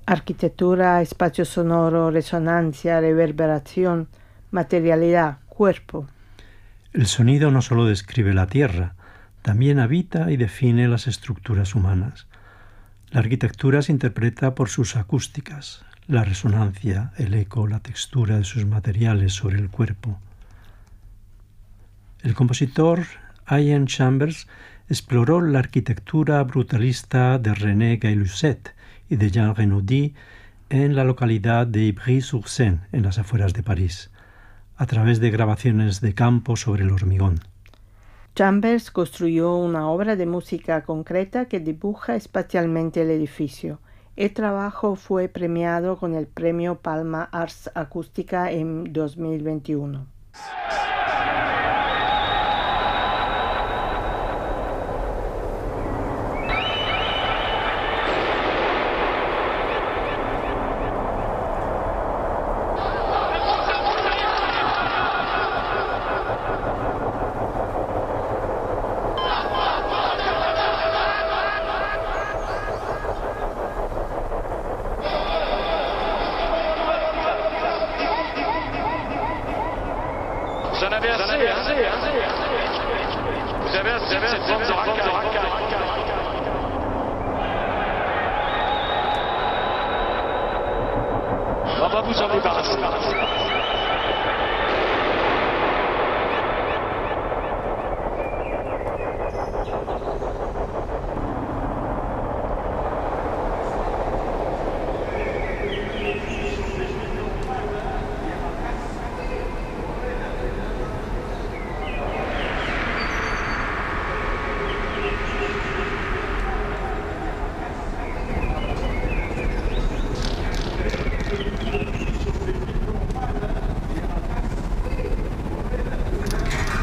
Arquitectura, espacio sonoro, resonancia, reverberación, materialidad, cuerpo. El sonido no solo describe la tierra, también habita y define las estructuras humanas. La arquitectura se interpreta por sus acústicas, la resonancia, el eco, la textura de sus materiales sobre el cuerpo. El compositor Ian Chambers exploró la arquitectura brutalista de René Gay-Lusset y de Jean Renaudot en la localidad de Ivry-sur-Seine, en las afueras de París, a través de grabaciones de campo sobre el hormigón. Chambers construyó una obra de música concreta que dibuja espacialmente el edificio. El trabajo fue premiado con el premio Palma Ars Acústica en 2021. Vous en avez assez. Vous avez assez de cette forme de racaille. On va vous en débarrasser.